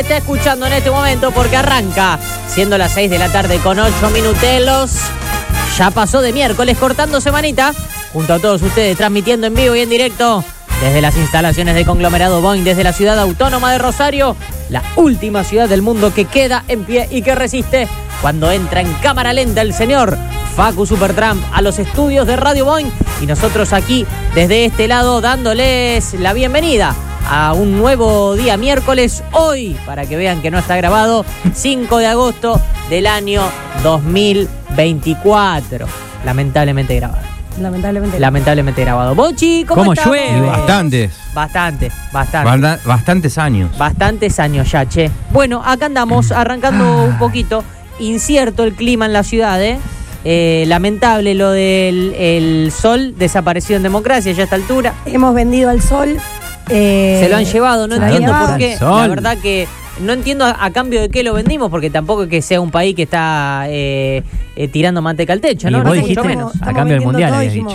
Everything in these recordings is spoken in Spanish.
Está escuchando en este momento porque arranca, siendo las 6 de la tarde con 8 minutelos. Ya pasó de miércoles cortando semanita, junto a todos ustedes transmitiendo en vivo y en directo desde las instalaciones de Conglomerado Boing, desde la ciudad autónoma de Rosario, la última ciudad del mundo que queda en pie y que resiste cuando entra en cámara lenta el señor Facu Supertramp a los estudios de Radio Boing, y nosotros aquí desde este lado dándoles la bienvenida a un nuevo día miércoles, hoy, para que vean que no está grabado, 5 de agosto del año 2024. Lamentablemente grabado. Lamentablemente grabado. Bochi, ¿cómo estamos? Llueve? Bastantes años. Bastantes años ya, che. Bueno, acá andamos arrancando un poquito. Incierto el clima en la ciudad, lamentable lo del sol desaparecido en democracia ya a esta altura. Hemos vendido al sol. Se lo han llevado, no entiendo por qué. Sol. La verdad que no entiendo a cambio de qué lo vendimos, porque tampoco es que sea un país que está tirando manteca al techo, ¿no? Y No vos mucho dijiste, menos. a cambio del mundial habías dicho.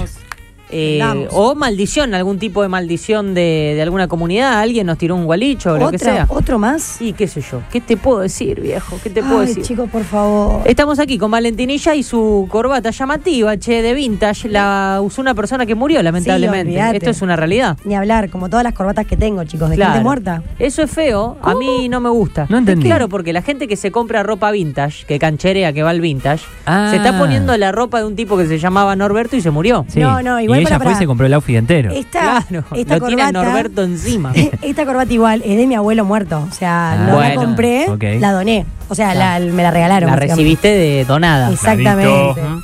O maldición, algún tipo de maldición de alguna comunidad. Alguien nos tiró un gualicho o lo que sea. ¿Otro más? Y qué sé yo. ¿Qué te puedo decir, viejo? ¿Qué te puedo decir? Chicos, por favor. Estamos aquí con Valentinilla y su corbata llamativa, che, de vintage. La usó una persona que murió, lamentablemente. Sí, olvídate. Esto es una realidad. Ni hablar, como todas las corbatas que tengo, chicos, de Claro. gente muerta. Eso es feo. A mí no me gusta. No entendí. Claro, porque la gente que se compra ropa vintage, que cancherea, que va al vintage, Ah. se está poniendo la ropa de un tipo que se llamaba Norberto y se murió. Sí. No, igual y ella pará. fue y se compró el outfit entero. Esta Claro, corbata, lo tiene Norberto encima. Esta corbata igual es de mi abuelo muerto. O sea, no Bueno, la compré, ok. la doné. O sea, Claro. me la regalaron. La básicamente. recibiste de donada. Exactamente. Ujú.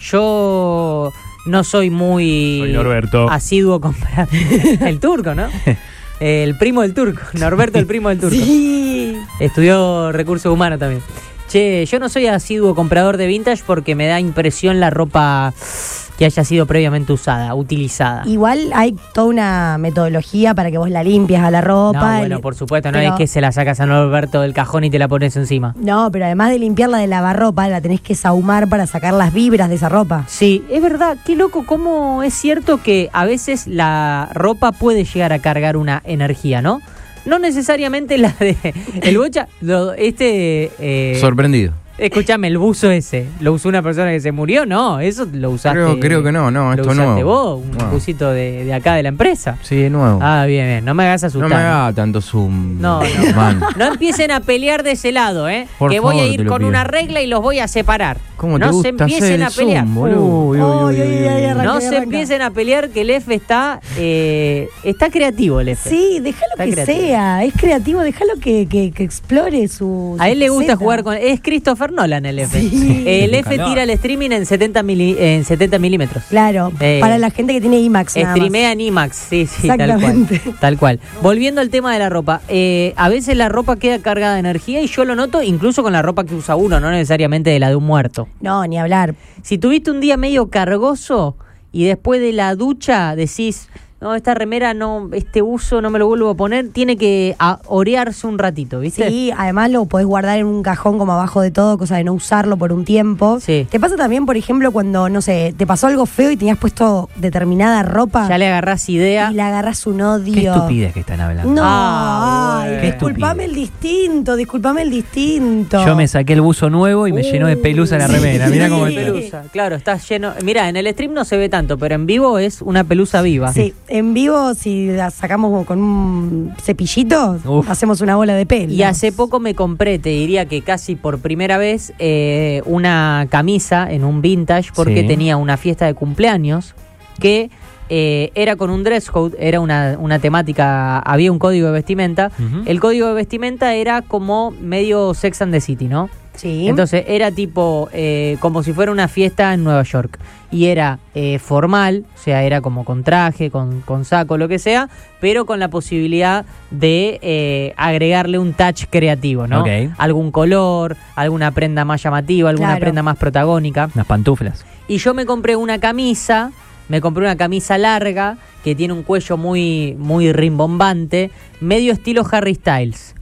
Yo no soy muy Soy Norberto. asiduo a comprar el turco, ¿no? El primo del turco, Norberto, el primo del turco. Sí. Estudió recursos humanos también. Che, yo no soy asiduo comprador de vintage porque me da impresión la ropa que haya sido previamente usada, utilizada. Igual hay toda una metodología para que vos la limpies a la ropa. No, bueno, por supuesto, no pero- es que se la sacas a Norberto del cajón y te la pones encima. No, pero además de limpiarla de lavarropa, la tenés que sahumar para sacar las vibras de esa ropa. Sí, es verdad, qué loco cómo es cierto que a veces la ropa puede llegar a cargar una energía, ¿no? No necesariamente la de el bocha, Sorprendido. escúchame, el buzo ese, ¿lo usó una persona que se murió? No, eso lo usaste. Creo que no, lo esto usaste nuevo. vos, un No. busito de acá de la empresa. Sí, nuevo. Ah, bien, bien, no me hagas no asustar. me haga tanto zoom. No. Man. No empiecen a pelear de ese lado, Por que voy a favor, te ir lo con pido. una regla y los voy a separar. ¿Cómo te no gusta se empiecen hacer a pelear. zoom, boludo? Uy, arranca, No se arranca. empiecen a pelear, que el F está creativo, el F. Sí, déjalo Está que creativo. sea, es creativo, déjalo que explore su A él le gusta faceta. jugar con... Es Christopher Nolan el F. Sí. El F Calor. tira el streaming en 70 milímetros. Claro, para la gente que tiene IMAX nada más. Streamea en IMAX, sí, Exactamente. tal cual. Volviendo al tema de la ropa, a veces la ropa queda cargada de energía y yo lo noto incluso con la ropa que usa uno, no necesariamente de la de un muerto. No, ni hablar. Si tuviste un día medio cargoso y después de la ducha decís, no, esta remera no, este uso no me lo vuelvo a poner, tiene que orearse un ratito, ¿viste? Sí, además lo podés guardar en un cajón como abajo de todo, cosa de no usarlo por un tiempo. Sí. ¿Te pasa también, por ejemplo, cuando, no sé, te pasó algo feo y tenías puesto determinada ropa Ya le agarrás idea. y le agarrás un odio? Qué estupidez que están hablando. No, Ah, bueno. ay, disculpame el distinto. Yo me saqué el buzo nuevo y me llenó de pelusa la remera. Mirá cómo Sí. está. Pelusa, claro, está lleno. Mirá, en el stream no se ve tanto, pero en vivo es una pelusa viva. Sí, en vivo, si la sacamos con un cepillito, Uf. hacemos una bola de pelo. Y hace poco me compré, te diría que casi por primera vez, una camisa en un vintage porque Sí. tenía una fiesta de cumpleaños que era con un dress code, era una temática, había un código de vestimenta. Ujú. El código de vestimenta era como medio Sex and the City, ¿no? Sí. Entonces era tipo como si fuera una fiesta en Nueva York. Y era formal, o sea, era como con traje, con saco, lo que sea, pero con la posibilidad de agregarle un touch creativo, ¿no? Ok. Algún color, alguna prenda más llamativa, alguna Claro. prenda más protagónica. Unas pantuflas. Y yo me compré una camisa larga que tiene un cuello muy, muy rimbombante, medio estilo Harry Styles.